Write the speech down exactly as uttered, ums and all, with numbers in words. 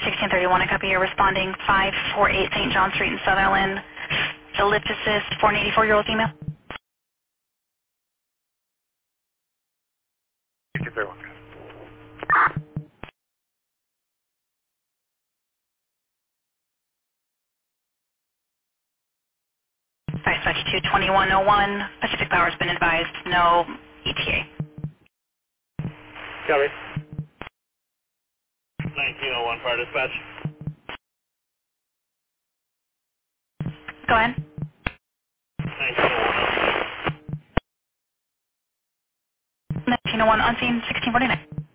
sixteen thirty-one, I copy you're responding five forty-eight Saint John Street in Sutherland. Ellipticist, four eighty-four-year-old female. sixteen thirty-one. Dispatch two twenty-one oh one, Pacific Power has been advised, no E T A. Copy. nineteen oh one, fire dispatch. Go ahead. nineteen oh one. nineteen oh one on scene, sixteen forty-nine.